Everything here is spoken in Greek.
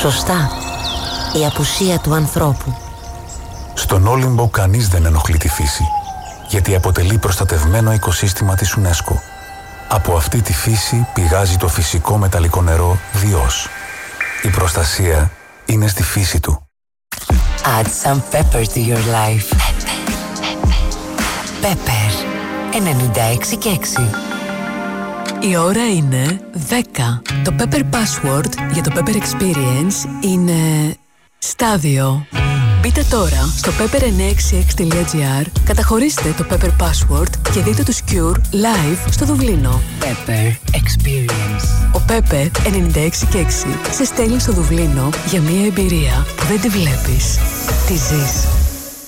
Σωστά. Η απουσία του ανθρώπου. Στον Όλυμπο κανείς δεν ενοχλεί τη φύση, γιατί αποτελεί προστατευμένο οικοσύστημα της UNESCO. Από αυτή τη φύση πηγάζει το φυσικό μεταλλικό νερό Διός. Η προστασία είναι στη φύση του. Add some pepper to your life. Pepper 96 και 6. Η ώρα είναι 10. Το Pepper Password για το Pepper Experience είναι στάδιο. Μπείτε τώρα στο pepper966.gr, καταχωρήστε το Pepper Password και δείτε τους Cure live στο Δουβλίνο. Pepper Experience. Ο Pepper 96 και 6 σε στέλνει στο Δουβλίνο για μια εμπειρία που δεν τη βλέπεις, τη ζεις.